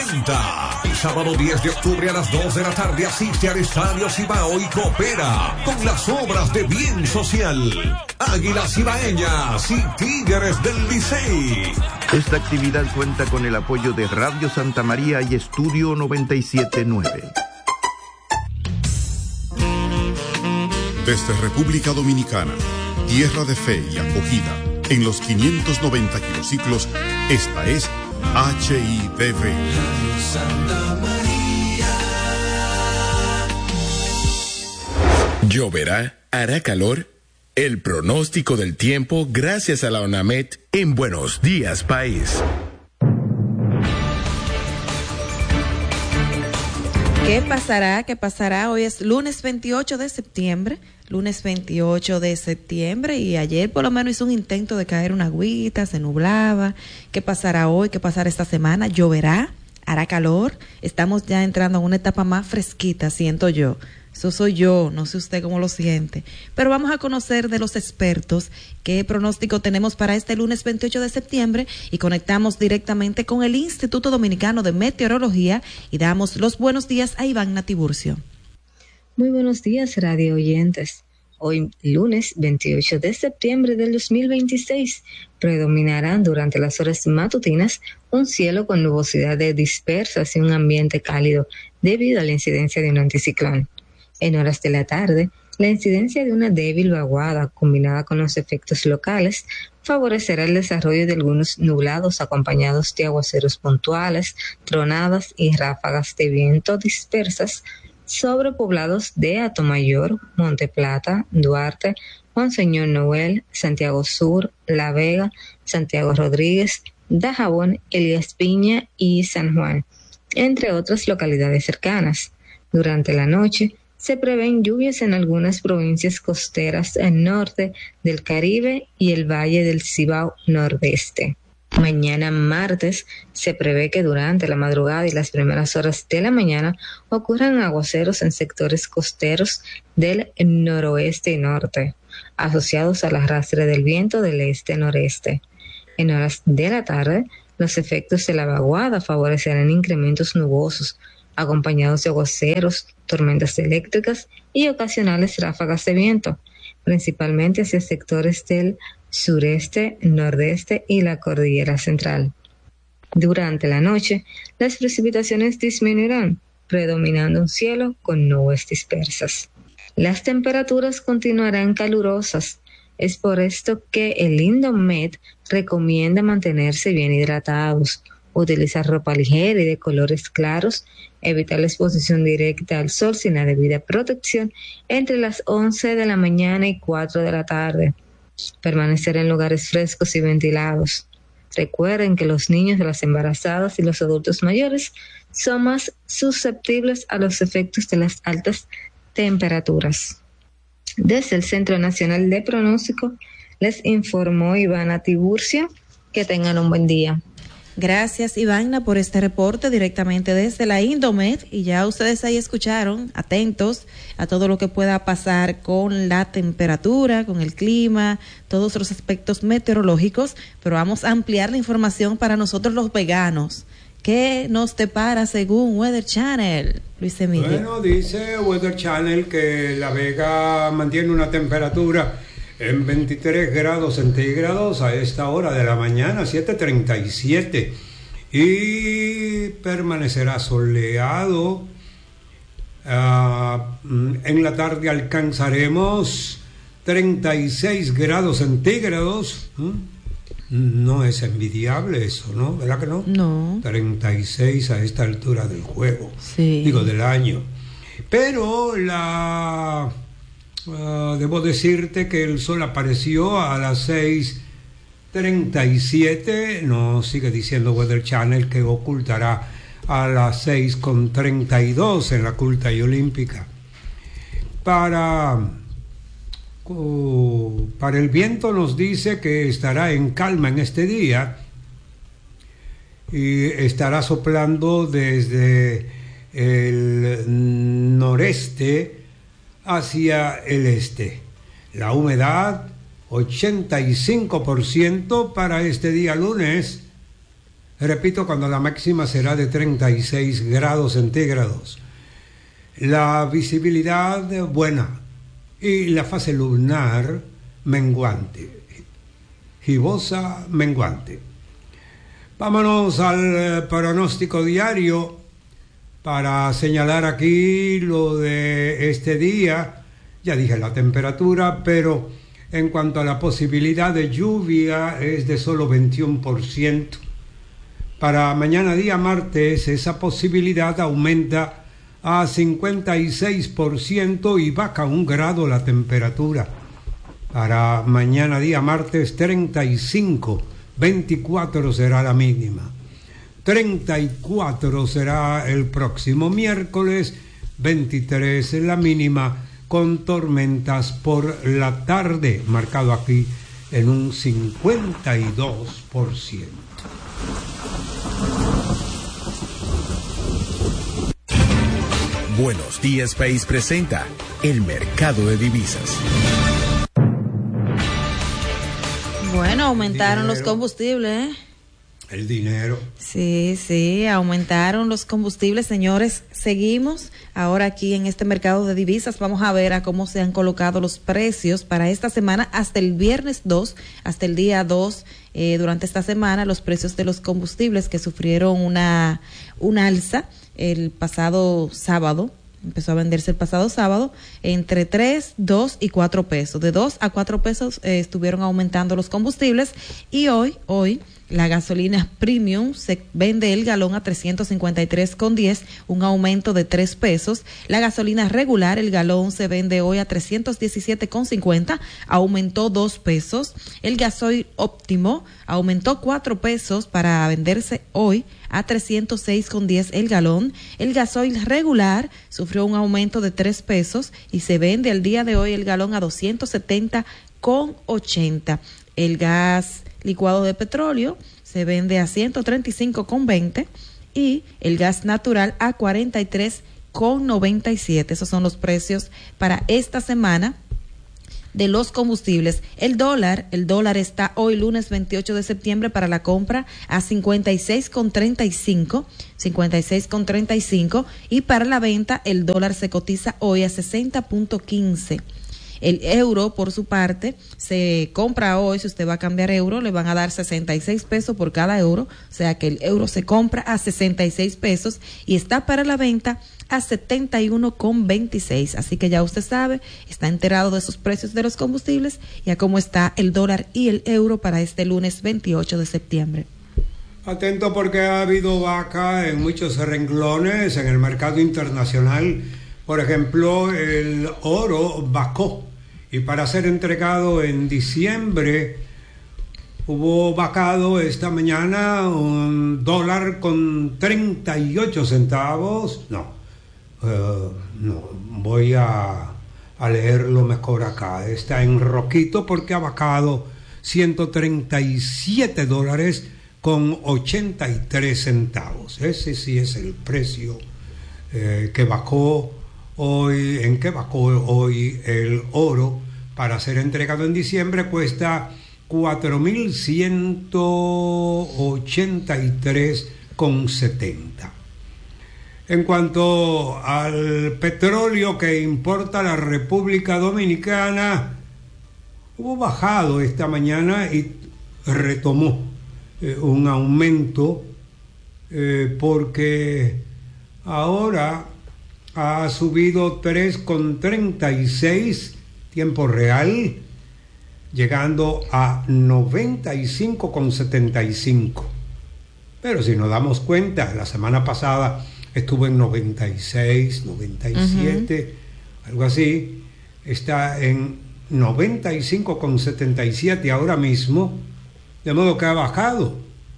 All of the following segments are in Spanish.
presenta el sábado 10 de octubre a las 2 de la tarde. Asiste al Estadio Cibao y coopera con las obras de bien social. Águilas Cibaeñas y Tigres del Licey. Esta actividad cuenta con el apoyo de Radio Santa María y Estudio 97.9. Desde República Dominicana, tierra de fe y acogida, en los 590 kilociclos, esta es HIDV. ¿Lloverá? ¿Hará calor? El pronóstico del tiempo gracias a la ONAMED en Buenos Días País. ¿Qué pasará? ¿Qué pasará? Hoy es lunes 28 de septiembre. Lunes 28 de septiembre y ayer por lo menos hizo un intento de caer una agüita, se nublaba. ¿Qué pasará hoy? ¿Qué pasará esta semana? ¿Lloverá? ¿Hará calor? Estamos ya entrando en una etapa más fresquita, siento yo. Eso soy yo, no sé usted cómo lo siente. Pero vamos a conocer de los expertos qué pronóstico tenemos para este lunes 28 de septiembre y conectamos directamente con el Instituto Dominicano de Meteorología y damos los buenos días a Iván Tiburcio. Muy buenos días, radio oyentes. Hoy, lunes 28 de septiembre del 2026, predominarán durante las horas matutinas un cielo con nubosidades dispersas y un ambiente cálido debido a la incidencia de un anticiclón. En horas de la tarde, la incidencia de una débil vaguada combinada con los efectos locales favorecerá el desarrollo de algunos nublados acompañados de aguaceros puntuales, tronadas y ráfagas de viento dispersas sobre poblados de Atomayor, Monte Plata, Duarte, Monseñor Noel, Santiago Sur, La Vega, Santiago Rodríguez, Dajabón, Elías Piña y San Juan, entre otras localidades cercanas. Durante la noche, se prevén lluvias en algunas provincias costeras al norte del Caribe y el Valle del Cibao nordeste. Mañana martes se prevé que durante la madrugada y las primeras horas de la mañana ocurran aguaceros en sectores costeros del noroeste y norte, asociados al arrastre del viento del este-noreste. En horas de la tarde, los efectos de la vaguada favorecerán incrementos nubosos, acompañados de aguaceros, tormentas eléctricas y ocasionales ráfagas de viento, principalmente hacia sectores del sureste, nordeste y la cordillera central. Durante la noche, las precipitaciones disminuirán, predominando un cielo con nubes dispersas. Las temperaturas continuarán calurosas. Es por esto que el Indomed recomienda mantenerse bien hidratados, utilizar ropa ligera y de colores claros, evitar la exposición directa al sol sin la debida protección entre las 11 de la mañana y 4 de la tarde. Permanecer en lugares frescos y ventilados. Recuerden que los niños, las embarazadas y los adultos mayores son más susceptibles a los efectos de las altas temperaturas. Desde el Centro Nacional de Pronóstico les informó Ivana Tiburcio. Que tengan un buen día. Gracias, Ivana, por este reporte directamente desde la Indomed. Y ya ustedes ahí escucharon, atentos a todo lo que pueda pasar con la temperatura, con el clima, todos los aspectos meteorológicos. Pero vamos a ampliar la información para nosotros los veganos. ¿Qué nos depara según Weather Channel, Luis Emilio? Bueno, dice Weather Channel que La Vega mantiene una temperatura en 23 grados centígrados a esta hora de la mañana, 7:37, y permanecerá soleado. En la tarde alcanzaremos 36 grados centígrados. No es envidiable eso, ¿no? ¿Verdad que no? No. 36 a esta altura del juego, sí. Digo, del año. Pero debo decirte que el sol apareció a las 6:37, nos sigue diciendo Weather Channel que ocultará a las 6:32 en la Culta y Olímpica. Para el viento nos dice que estará en calma en este día y estará soplando desde el noreste hacia el este. La humedad 85% para este día lunes Repito, cuando la máxima será de 36 grados centígrados. La visibilidad buena y la fase lunar menguante, gibosa menguante. Vámonos al pronóstico diario para señalar aquí lo de este día. Ya dije la temperatura, pero en cuanto a la posibilidad de lluvia es de solo 21%. Para mañana día martes esa posibilidad aumenta a 56% y baja 1 grado la temperatura. Para mañana día martes 35, 24 será la mínima. 34 será el próximo miércoles, 23 la mínima, con tormentas por la tarde, marcado aquí en un 52%. Buenos Días País presenta el mercado de divisas. Bueno, aumentaron los combustibles, ¿eh? El dinero. Sí, aumentaron los combustibles, señores. Seguimos ahora aquí en este mercado de divisas. Vamos a ver a cómo se han colocado los precios para esta semana hasta el viernes 2, hasta el día 2. Durante esta semana, los precios de los combustibles que sufrieron una alza el pasado sábado. Empezó a venderse el pasado sábado entre 3, 2 y 4 pesos. De 2 a 4 pesos estuvieron aumentando los combustibles y hoy la gasolina premium se vende el galón a 353,10, un aumento de 3 pesos. La gasolina regular, el galón se vende hoy a 317,50, aumentó 2 pesos. El gasoil óptimo aumentó 4 pesos para venderse hoy a 306,10 el galón. El gasoil regular sufrió un aumento de 3 pesos y se vende el día de hoy el galón a 270,80. El gas licuado de petróleo se vende a 135,20 y el gas natural a 43,97. Esos son los precios para esta semana de los combustibles. El dólar está hoy lunes 28 de septiembre para la compra a 56,35 y para la venta el dólar se cotiza hoy a 60,15. El euro, por su parte, se compra hoy. Si usted va a cambiar euro, le van a dar 66 pesos por cada euro. O sea que el euro se compra a 66 pesos y está para la venta a 71,26. Así que ya usted sabe, está enterado de esos precios de los combustibles y a cómo está el dólar y el euro para este lunes 28 de septiembre. Atento porque ha habido vaca en muchos renglones en el mercado internacional. Por ejemplo, el oro bajó y para ser entregado en diciembre hubo vacado esta mañana $1.38. No, voy a leerlo mejor acá. Está en rojito porque ha bajado $137.83. Ese sí es el precio que bajó hoy. ¿En qué bajó hoy el oro? Para ser entregado en diciembre cuesta $4,183,70. En cuanto al petróleo que importa la República Dominicana, hubo bajado esta mañana y retomó un aumento porque ahora ha subido 3,36 tiempo real, llegando a 95,75. Pero si nos damos cuenta, la semana pasada estuvo en 96, 97, algo así. Está en 95,77 ahora mismo, de modo que ha bajado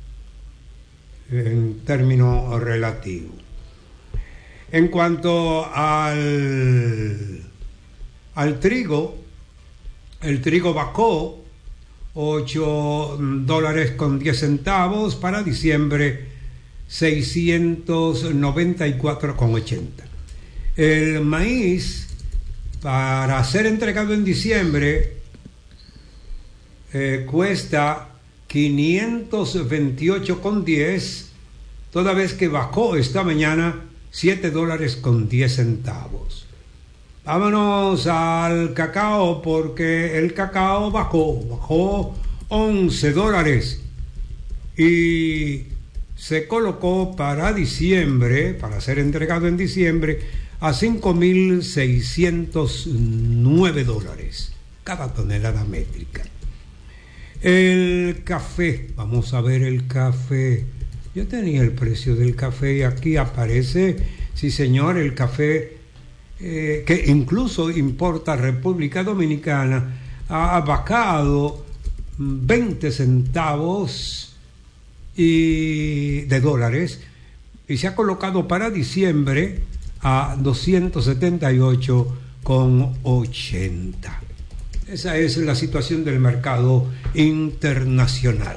en términos relativos. En cuanto al trigo, el trigo bajó $8.10 para diciembre, 694,80. El maíz, para ser entregado en diciembre, cuesta 528,10, toda vez que bajó esta mañana $7.10. Vámonos al cacao, porque el cacao bajó $11 y se colocó para diciembre, para ser entregado en diciembre, a $5,609 cada tonelada métrica. El café, vamos a ver el café. Yo tenía el precio del café y aquí aparece, sí señor, el café que incluso importa República Dominicana, ha bajado 20 centavos de dólares y se ha colocado para diciembre a 278,80. Esa es la situación del mercado internacional.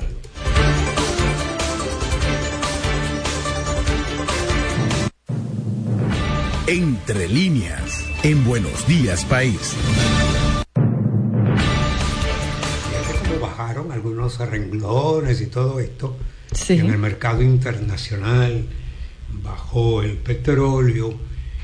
Entre líneas, en Buenos Días País. Como bajaron algunos renglones y todo esto, sí. En el mercado internacional bajó el petróleo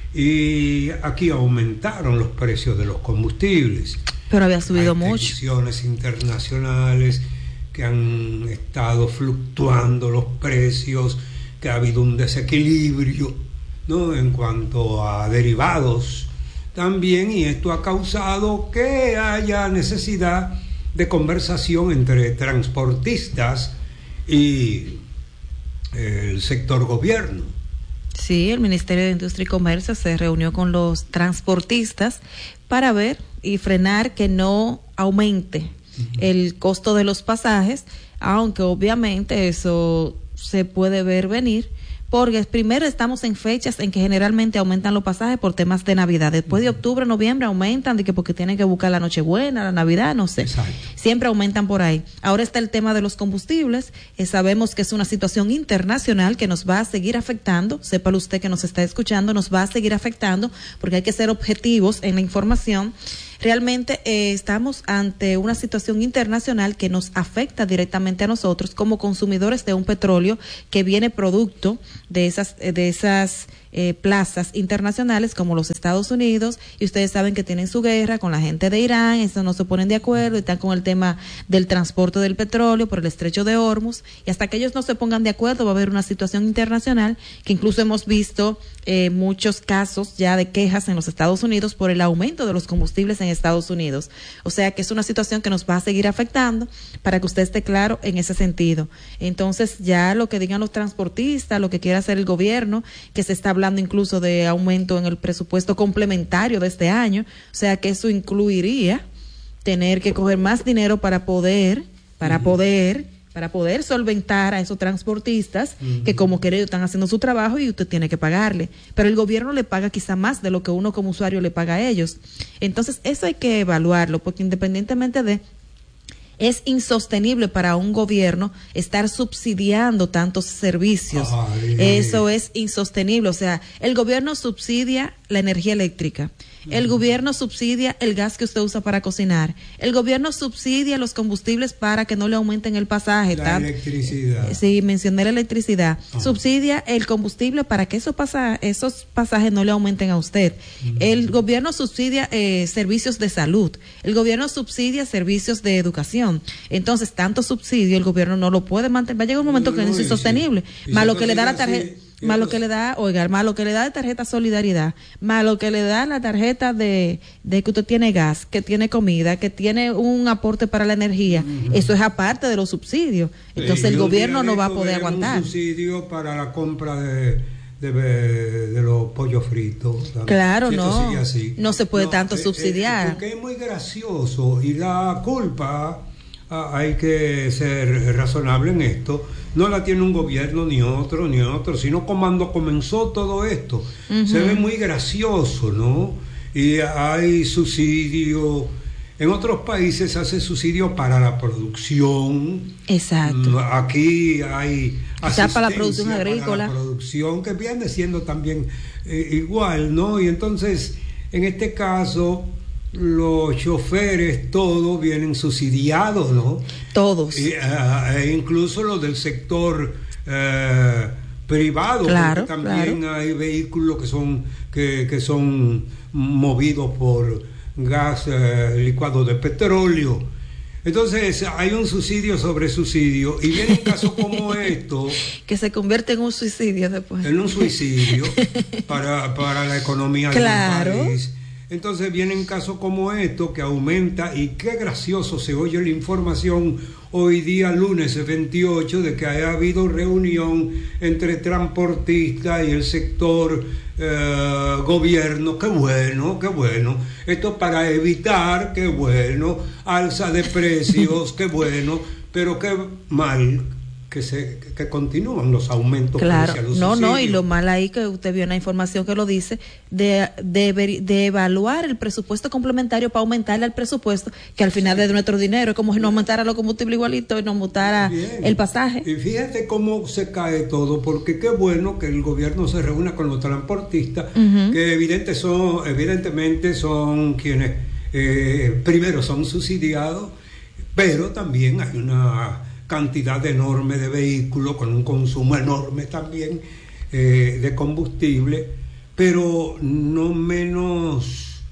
y aquí aumentaron los precios de los combustibles. Pero había subido mucho. Hay tensiones internacionales que han estado fluctuando los precios, que ha habido un desequilibrio, ¿no?, en cuanto a derivados también, y esto ha causado que haya necesidad de conversación entre transportistas y el sector gobierno. Sí, el Ministerio de Industria y Comercio se reunió con los transportistas para ver y frenar que no aumente el costo de los pasajes, aunque obviamente eso se puede ver venir, porque primero estamos en fechas en que generalmente aumentan los pasajes por temas de Navidad. Después de octubre, noviembre aumentan, de que porque tienen que buscar la Nochebuena, la Navidad, no sé. Exacto. Siempre aumentan por ahí. Ahora está el tema de los combustibles. Sabemos que es una situación internacional que nos va a seguir afectando. Sépalo usted que nos está escuchando, nos va a seguir afectando porque hay que ser objetivos en la información. Realmente estamos ante una situación internacional que nos afecta directamente a nosotros como consumidores de un petróleo que viene producto de esas plazas internacionales como los Estados Unidos, y ustedes saben que tienen su guerra con la gente de Irán, eso no se ponen de acuerdo, están con el tema del transporte del petróleo por el estrecho de Hormuz, y hasta que ellos no se pongan de acuerdo va a haber una situación internacional que incluso hemos visto muchos casos ya de quejas en los Estados Unidos por el aumento de los combustibles en Estados Unidos. O sea que es una situación que nos va a seguir afectando, para que usted esté claro en ese sentido. Entonces ya lo que digan los transportistas, lo que quiera hacer el gobierno, que se está hablando incluso de aumento en el presupuesto complementario de este año, o sea que eso incluiría tener que coger más dinero para poder solventar a esos transportistas que como quiera ellos están haciendo su trabajo y usted tiene que pagarle, pero el gobierno le paga quizá más de lo que uno como usuario le paga a ellos. Entonces eso hay que evaluarlo, porque independientemente de, es insostenible para un gobierno estar subsidiando tantos servicios. Eso es insostenible. O sea, el gobierno subsidia la energía eléctrica, el gobierno subsidia el gas que usted usa para cocinar, el gobierno subsidia los combustibles para que no le aumenten el pasaje. Electricidad. Sí, mencioné la electricidad. Subsidia el combustible para que esos pasajes no le aumenten a usted. El gobierno subsidia servicios de salud, el gobierno subsidia servicios de educación. Entonces, tanto subsidio el gobierno no lo puede mantener. Va a llegar un momento que es insostenible. Más lo que le da la tarjeta, más lo que le da, más lo que le da de tarjeta Solidaridad, más lo que le da la tarjeta de que usted tiene gas, que tiene comida, que tiene un aporte para la energía. Eso es aparte de los subsidios. Entonces el gobierno no va a poder aguantar. Un subsidio para la compra de los pollos fritos. ¿Sabes? Claro, si no. No se puede tanto subsidiar. Porque es muy gracioso y la culpa, hay que ser razonable en esto, no la tiene un gobierno ni otro, sino cuando comenzó todo esto. Se ve muy gracioso, ¿no? Y hay subsidio. En otros países hace subsidio para la producción. Exacto. Aquí hay asistencia para la producción agrícola. Para la producción, que viene siendo también igual, ¿no? Y entonces, en este caso, los choferes, todos vienen subsidiados, ¿no? Todos. E incluso los del sector privado, claro, porque también claro. hay vehículos que son movidos por gas licuado de petróleo. Entonces hay un subsidio sobre subsidio, y viene un caso como esto que se convierte en un suicidio después. En un suicidio para la economía claro. del país. Entonces vienen casos como esto que aumenta, y qué gracioso se oye la información hoy día, lunes 28, de que haya habido reunión entre transportistas y el sector gobierno. Qué bueno, qué bueno. Esto para evitar, qué bueno, alza de precios, qué bueno, pero qué mal que continúan los aumentos. Claro, los no, y lo mal ahí que usted vio una información que lo dice, de evaluar el presupuesto complementario para aumentarle al presupuesto, que al final es de nuestro dinero, es como si no aumentara los combustibles igualito y no aumentara el pasaje. Y fíjate cómo se cae todo, porque qué bueno que el gobierno se reúna con los transportistas, que evidentemente son quienes primero son subsidiados, pero también hay una cantidad enorme de vehículos con un consumo enorme también de combustible, pero no menos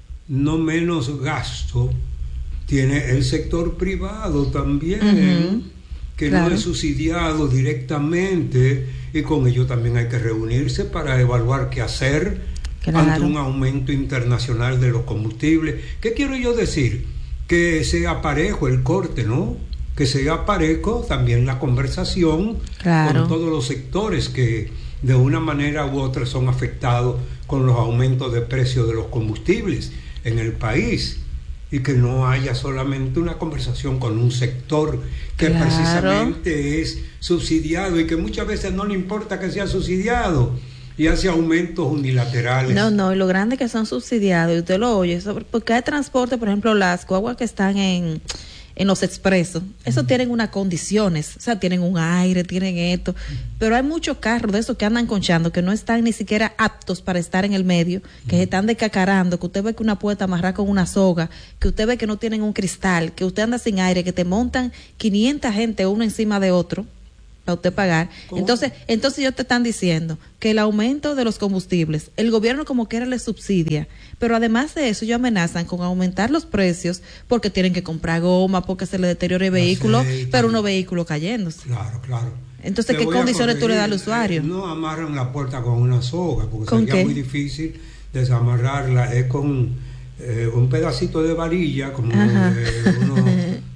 gasto tiene el sector privado también, que claro. No es subsidiado directamente, y con ello también hay que reunirse para evaluar qué hacer claro. Ante un aumento internacional de los combustibles. ¿Qué quiero yo decir? Que sea parejo el corte, ¿no? Que sea parejo también la conversación claro. Con todos los sectores que de una manera u otra son afectados con los aumentos de precios de los combustibles en el país, y que no haya solamente una conversación con un sector que claro. Precisamente es subsidiado, y que muchas veces no le importa que sea subsidiado y hace aumentos unilaterales. No, y lo grande que son subsidiados, y usted lo oye, porque hay transporte, por ejemplo, las guaguas que están en los expresos, eso tienen unas condiciones, o sea, tienen un aire, tienen esto, pero hay muchos carros de esos que andan conchando, que no están ni siquiera aptos para estar en el medio, que se están descacarando, que usted ve que una puerta amarrada con una soga, que usted ve que no tienen un cristal, que usted anda sin aire, que te montan 500 gente uno encima de otro para usted pagar. Entonces ellos te están diciendo que el aumento de los combustibles, el gobierno como quiera le subsidia, pero además de eso ellos amenazan con aumentar los precios porque tienen que comprar goma, porque se le deteriora el vehículo, pero unos vehículos cayéndose. Claro. Entonces, ¿qué condiciones tú le das al usuario? No amarran la puerta con una soga, porque sería muy difícil desamarrarla, es con un pedacito de varilla, como unos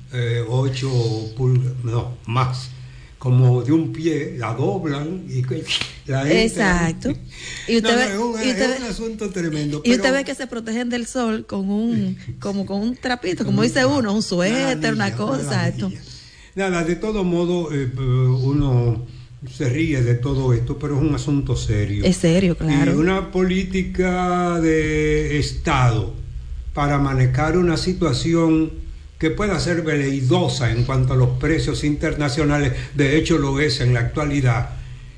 8 pulgadas, no, más, como de un pie, la doblan y la entran. Exacto. Y usted es un asunto tremendo. Y usted ve que se protegen del sol con un trapito, como dice uno, un suéter, una cosa. Esto. Nada, de todo modo, uno se ríe de todo esto, pero es un asunto serio. Es serio, claro. Y una política de Estado para manejar una situación que pueda ser veleidosa en cuanto a los precios internacionales, de hecho lo es en la actualidad.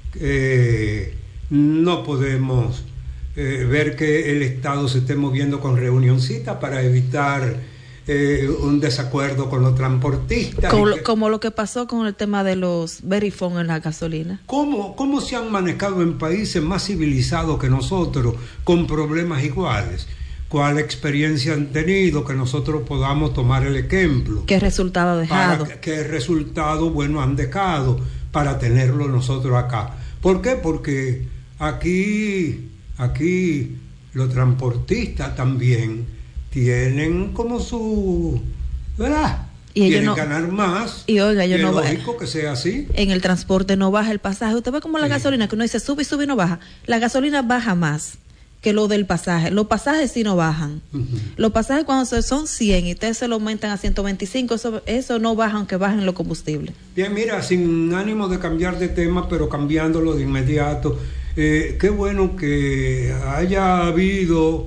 No podemos ver que el Estado se esté moviendo con reunioncita para evitar un desacuerdo con los transportistas. Como lo que pasó con el tema de los verifón en la gasolina. ¿Cómo se han manejado en países más civilizados que nosotros con problemas iguales? ¿Cuál experiencia han tenido que nosotros podamos tomar el ejemplo? ¿Qué resultado ha dejado? ¿Qué resultado bueno han dejado para tenerlo nosotros acá? ¿Por qué? Porque aquí los transportistas también tienen como su, ¿verdad? Y quieren ganar más. Y oiga, es lógico que sea así. En el transporte no baja el pasaje. Usted ve como la gasolina, que uno dice sube y sube y no baja. La gasolina baja más que lo del pasaje. Los pasajes sí no bajan. Los pasajes cuando son 100 y ustedes se lo aumentan a 125, eso no baja aunque bajen los combustibles. Bien, mira, sin ánimo de cambiar de tema, pero cambiándolo de inmediato, qué bueno que haya habido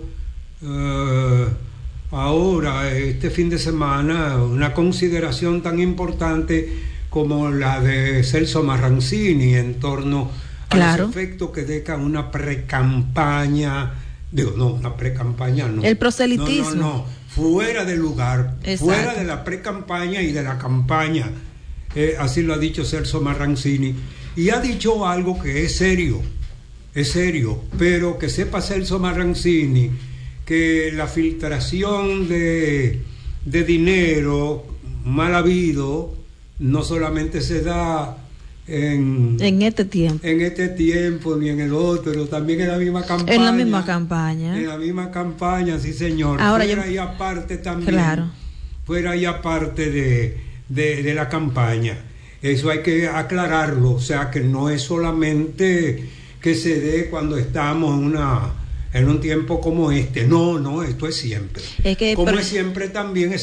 ahora, este fin de semana, una consideración tan importante como la de Celso Marrancini en torno a los efectos que deja una precampaña Digo, no, una pre-campaña no. El proselitismo. No, fuera de lugar, exacto, fuera de la pre-campaña y de la campaña. Así lo ha dicho Celso Marrancini. Y ha dicho algo que es serio, pero que sepa Celso Marrancini que la filtración de dinero mal habido no solamente se da en este tiempo ni en el otro, pero también en la misma campaña. En la misma campaña. En la misma campaña, sí señor. Ahora fuera y aparte también. Claro. Fuera y aparte de la campaña. Eso hay que aclararlo, o sea que no es solamente que se dé cuando estamos en un tiempo como este. No, esto es siempre. Es siempre también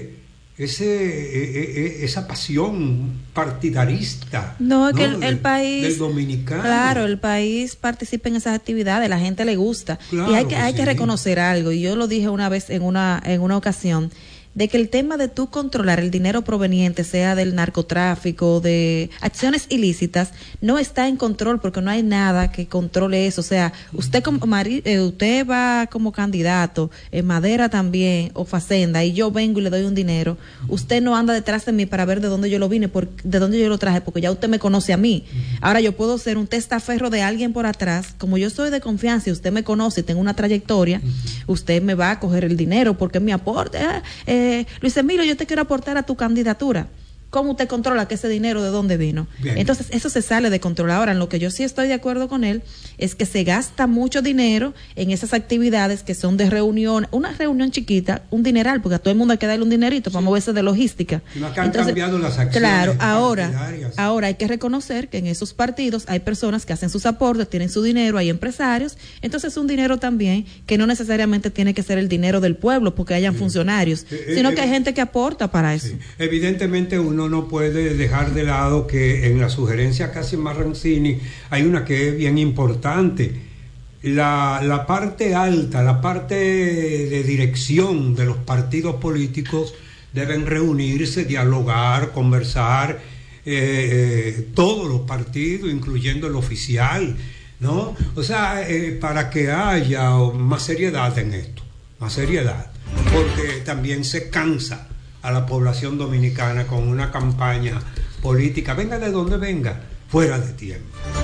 esa pasión partidarista. No, es que el país del dominicano. Claro, el país participa en esas actividades, la gente le gusta. Claro, y hay que reconocer algo, y yo lo dije una vez en una ocasión, de que el tema de tú controlar el dinero proveniente, sea del narcotráfico, de acciones ilícitas, no está en control, porque no hay nada que controle eso. O sea, usted usted va como candidato, en Madera también, o Facenda, y yo vengo y le doy un dinero, usted no anda detrás de mí para ver de dónde yo lo vine, de dónde yo lo traje, porque ya usted me conoce a mí. Ahora yo puedo ser un testaferro de alguien por atrás, como yo soy de confianza y usted me conoce y tengo una trayectoria, usted me va a coger el dinero porque es mi aporte. Luis Emilio, yo te quiero aportar a tu candidatura. ¿Cómo usted controla que ese dinero de dónde vino? Bien. Entonces, eso se sale de control. Ahora, en lo que yo sí estoy de acuerdo con él, es que se gasta mucho dinero en esas actividades que son de reunión, una reunión chiquita, un dineral, porque a todo el mundo hay que darle un dinerito para moverse de logística. No, que han cambiado las acciones. Claro, ahora hay que reconocer que en esos partidos hay personas que hacen sus aportes, tienen su dinero, hay empresarios, entonces es un dinero también que no necesariamente tiene que ser el dinero del pueblo porque hayan funcionarios, sino que hay gente que aporta para eso. Evidentemente uno no puede dejar de lado que en la sugerencia que hace Marrancini hay una que es bien importante. La parte alta, la parte de dirección de los partidos políticos deben reunirse, dialogar, conversar, todos los partidos, incluyendo el oficial, ¿no? O sea, para que haya más seriedad en esto, más seriedad, porque también se cansa a la población dominicana con una campaña política, venga de donde venga, fuera de tiempo.